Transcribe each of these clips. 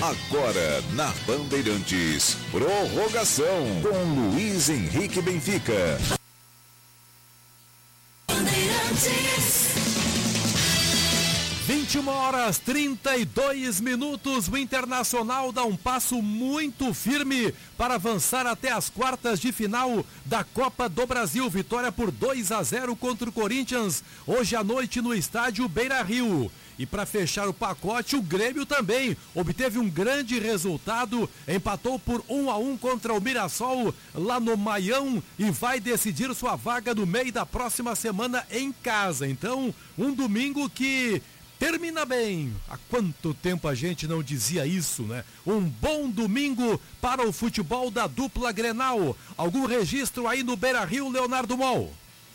Agora, na Bandeirantes, prorrogação com Luiz Henrique Benfica. Bandeirantes. 21h32. O Internacional dá um passo muito firme para avançar até as quartas de final da Copa do Brasil. Vitória por 2-0 contra o Corinthians, hoje à noite no estádio Beira-Rio. E para fechar o pacote, o Grêmio também obteve um grande resultado, empatou por 1-1 contra o Mirassol lá no Maião e vai decidir sua vaga no meio da próxima semana em casa. Então, um domingo que termina bem. Há quanto tempo a gente não dizia isso, né? Um bom domingo para o futebol da dupla Grenal. Algum registro aí no Beira-Rio, Leonardo Mol?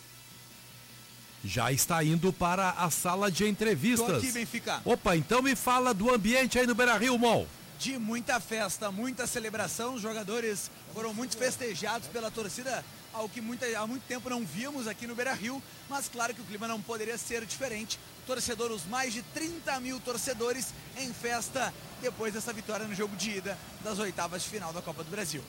Já está indo para a sala de entrevistas. Tô aqui, Benfica. Opa, então me fala do ambiente aí no Beira-Rio, Mol. De muita festa, muita celebração. Os jogadores foram muito festejados pela torcida, algo que há muito tempo não víamos aqui no Beira-Rio. Mas claro que o clima não poderia ser diferente. Torcedor, os mais de 30 mil torcedores em festa depois dessa vitória no jogo de ida das oitavas de final da Copa do Brasil.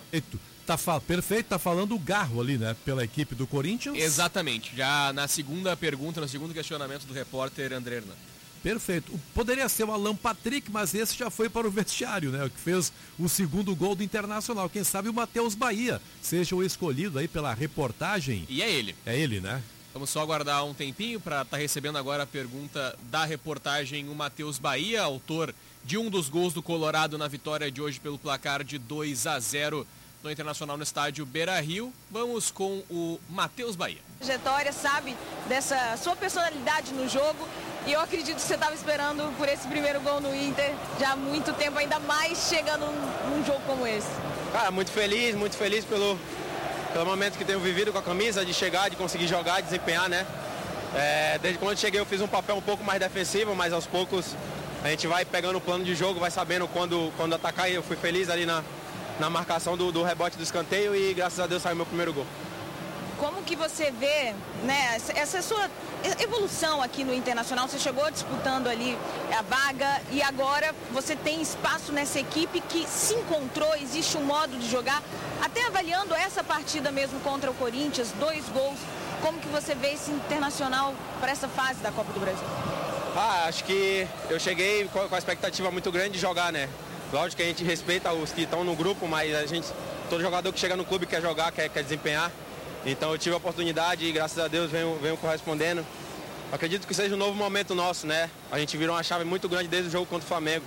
Perfeito, tá falando o Garro ali, né? Pela equipe do Corinthians. Exatamente, já na segunda pergunta, no segundo questionamento do repórter André Hernan. Perfeito. Poderia ser o Alan Patrick, mas esse já foi para o vestiário, né? O que fez o segundo gol do Internacional. Quem sabe o Matheus Bahia seja o escolhido aí pela reportagem. E é ele. É ele, né? Vamos só aguardar um tempinho para estar recebendo agora a pergunta da reportagem, o Matheus Bahia, autor de um dos gols do Colorado na vitória de hoje pelo placar de 2-0 no Internacional no estádio Beira-Rio. Vamos com o Matheus Bahia. Trajetória, sabe, dessa sua personalidade no jogo, e eu acredito que você estava esperando por esse primeiro gol no Inter já há muito tempo, ainda mais chegando num jogo como esse. Cara, muito feliz pelo momento que tenho vivido com a camisa, de chegar, de conseguir jogar, desempenhar, né? Desde quando eu cheguei eu fiz um papel um pouco mais defensivo, mas aos poucos a gente vai pegando o plano de jogo, vai sabendo quando atacar, e eu fui feliz ali na marcação do rebote do escanteio e graças a Deus saiu meu primeiro gol. Como que você vê, né, essa sua evolução aqui no Internacional? Você chegou disputando ali a vaga e agora você tem espaço nessa equipe que se encontrou, existe um modo de jogar, até avaliando essa partida mesmo contra o Corinthians, 2 gols. Como que você vê esse Internacional para essa fase da Copa do Brasil? Acho que eu cheguei com a expectativa muito grande de jogar, né? Lógico que a gente respeita os que estão no grupo, mas todo jogador que chega no clube quer jogar, quer desempenhar. Então eu tive a oportunidade e graças a Deus venho correspondendo. Acredito que seja um novo momento nosso, né? A gente virou uma chave muito grande desde o jogo contra o Flamengo.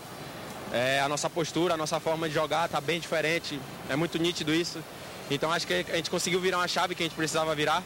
A nossa postura, a nossa forma de jogar está bem diferente, é muito nítido isso. Então acho que a gente conseguiu virar uma chave que a gente precisava virar.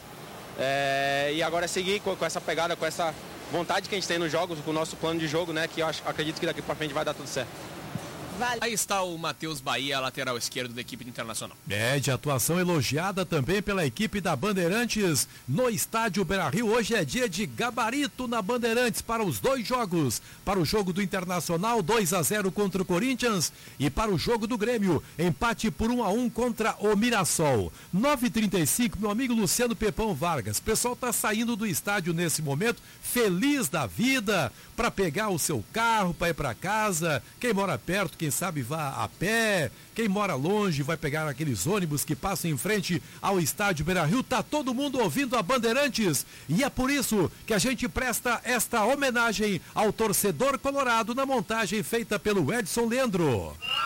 E agora é seguir com essa pegada, com essa vontade que a gente tem nos jogos, com o nosso plano de jogo, né? Que eu acredito que daqui para frente vai dar tudo certo. Aí está o Matheus Bahia, lateral esquerdo da equipe do Internacional. De atuação elogiada também pela equipe da Bandeirantes no estádio Beira-Rio. Hoje é dia de gabarito na Bandeirantes para os 2 jogos. Para o jogo do Internacional, 2-0 contra o Corinthians, e para o jogo do Grêmio, empate por 1-1 contra o Mirassol. 9h35, meu amigo Luciano Pepão Vargas. O pessoal está saindo do estádio nesse momento, feliz da vida, para pegar o seu carro, para ir para casa. Quem mora perto, quem sabe vá a pé, quem mora longe vai pegar aqueles ônibus que passam em frente ao estádio Beira-Rio. Tá todo mundo ouvindo a Bandeirantes e é por isso que a gente presta esta homenagem ao torcedor colorado na montagem feita pelo Edson Leandro.